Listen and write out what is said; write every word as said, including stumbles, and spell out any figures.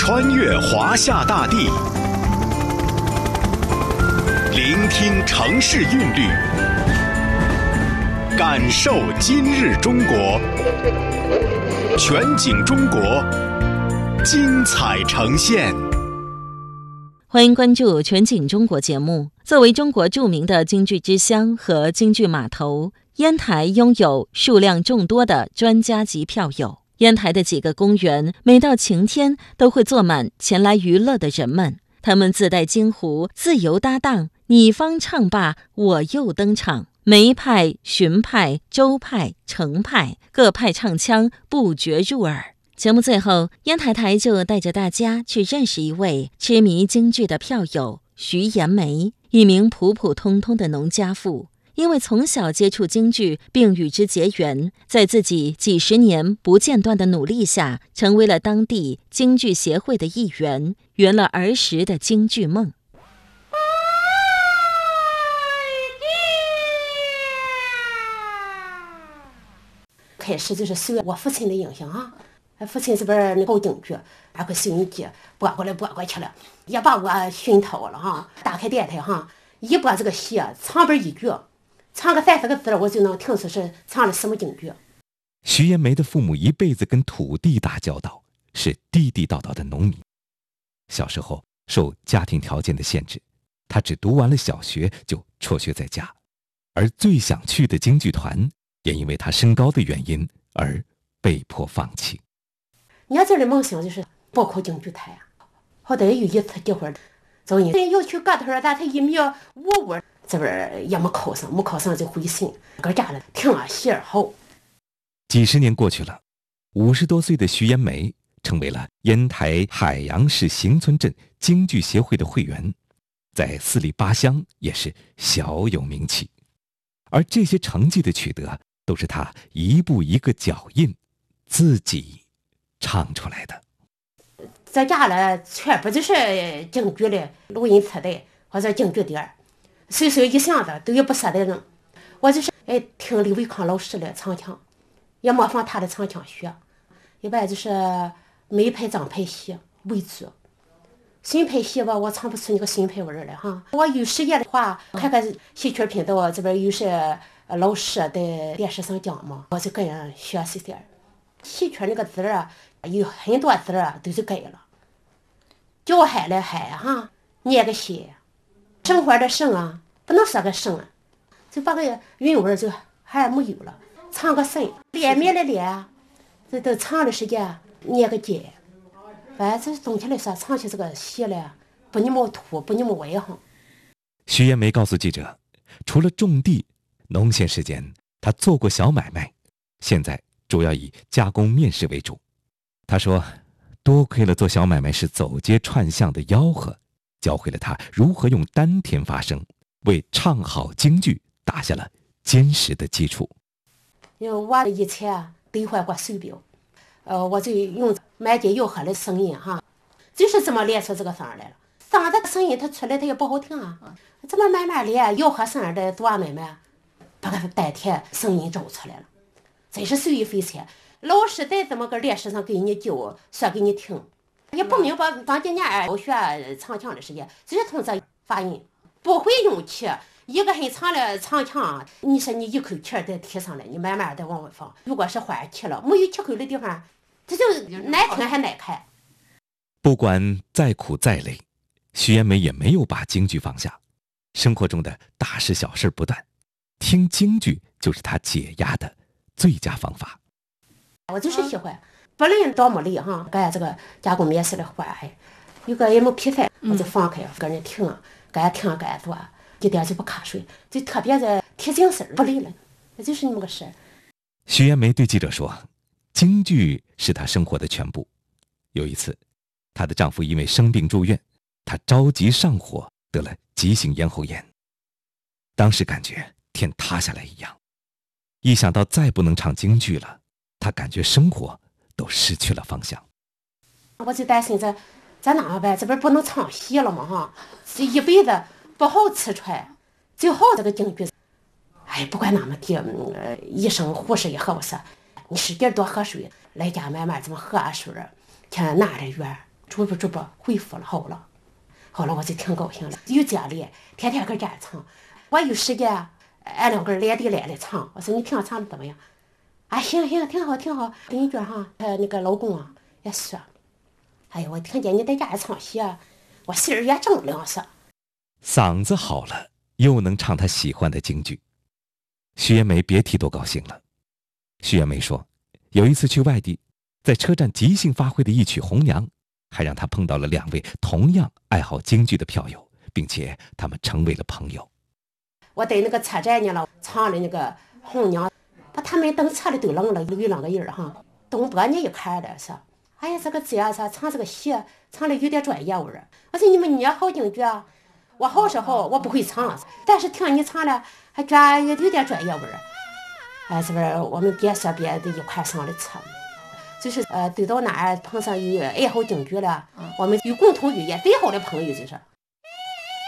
穿越华夏大地，聆听城市韵律，感受今日中国。全景中国，精彩呈现。 欢迎关注全景中国节目。作为中国著名的京剧之乡和京剧码头，烟台拥有数量众多的专家级票友。烟台的几个公园，每到晴天都会坐满前来娱乐的人们。他们自带京胡，自由搭档，你方唱罢我又登场。梅派、荀派、周派、程派，各派唱腔不绝入耳。节目最后，烟台台就带着大家去认识一位痴迷京剧的票友徐延梅，一名普普通通的农家妇。因为从小接触京剧并与之结缘，在自己几十年不间断的努力下，成为了当地京剧协会的一员，圆了儿时的京剧梦。 开始就是受我父亲的影响啊，父亲这边那搞京剧，拿个收音机拨过来拨过去了，也把我熏陶了哈。打开电台哈，一播这个戏，唱边一句，唱个三四个字，我就能听出是唱的什么京剧。 徐延梅的父母一辈子跟土地打交道，是地地道道的农民。小时候受家庭条件的限制，他只读完了小学就辍学在家，而最想去的京剧团也因为他身高的原因而被迫放弃。 年轻的梦想就是报考京剧团，好歹有一次机会，走你要去个头，但他一米五五，这边也没考上，没考上就回省，搁家里听了戏儿好。 几十年过去了，五十多岁的徐延梅成为了烟台海洋市行村镇京剧协会的会员，在四里八乡也是小有名气。而这些成绩的取得，都是他一步一个脚印，自己唱出来的。 在家里全部就是京剧的录音磁带或者京剧碟，随手一箱子都有不舍得扔。我就是哎听李维康老师的唱腔，也模仿他的唱腔学。一般就是梅派、张派戏为主，新派戏吧，我唱不出那个新派味儿来哈。我有时间的话，看看戏曲频道这边有些老师在电视上讲嘛，我就跟人学习点。戏曲那个字啊，有很多字啊都是改了，叫海了海哈，念个西，生活的生啊，不能说个生啊，就把个韵味就还没有了。唱个生，脸面的脸，这都唱的时间念个节。反正总体来说，唱起这个戏来不那么土，不那么歪哈。 徐延梅告诉记者，除了种地，农闲时间他做过小买卖，现在主要以加工面食为主。他说，多亏了做小买卖时走街串巷的吆喝，教会了他如何用丹田发声，为唱好京剧打下了坚实的基础。 因为我以前兑换过手表，呃，我就用满街吆喝的声音哈，就是这么练出这个声来了。嗓子声音它出来它也不好听啊，这么慢慢练，吆喝声的多慢慢，把个丹田声音找出来了，真是受益匪浅。老师再怎么个电视上给你教，说给你听，也不明白当今年我学唱腔的时间，就是从这发音，不会用气。一个很长的唱腔，你说你一口气再提上来，你慢慢的往外放。如果是换气了，没有气口的地方，这就难听还难看。 不管再苦再累，徐延梅也没有把京剧放下。生活中的大事小事不断，听京剧就是他解压的最佳方法。 我就是喜欢，不论多么累哈，干这个加工面食的活哎，有个也没皮菜，我就放开，跟人听，干听干做。一点就不瞌睡，就特别的提精神，不累了，那就是那么个事。 徐延梅对记者说，京剧是她生活的全部。有一次，她的丈夫因为生病住院，她着急上火，得了急性咽喉炎。当时感觉天塌下来一样，一想到再不能唱京剧了，她感觉生活都失去了方向。 我就担心这咱哪么办？这边不能唱戏了嘛哈，这一辈子不好吃穿，最好这个京剧。哎，不管那么地，呃，医生护士也和我说，你使劲多喝水，来家慢慢这么喝水，天哪的远， 逐步逐步恢复了，好了。后来我就挺高兴了，有家里天天搁这唱，我有时间俺两个人连地连的唱。我说你听唱的怎么样？啊，行行，挺好挺好。邻居哈，呃那个老公啊也说，哎呀，我听见你在家唱戏啊，我心儿也正凉些。 嗓子好了，又能唱她喜欢的京剧，徐延梅别提多高兴了。徐延梅说，有一次去外地，在车站即兴发挥的一曲《红娘》，还让她碰到了两位同样爱好京剧的票友，并且他们成为了朋友。 我在那个车站呢了，唱的那个《红娘》，把他们等车里都愣了，有两个人哈，东北人一看的说，哎呀，这个姐啊，唱这个戏唱的有点专业味儿。我说你们你也好京剧啊，我好是好，我不会唱，但是听你唱了，还觉得有有点专业味儿。哎，是不是？我们别说别的，一块上了车，就是呃，走到哪儿碰上有爱好京剧了，我们有共同语言，最好的朋友就是。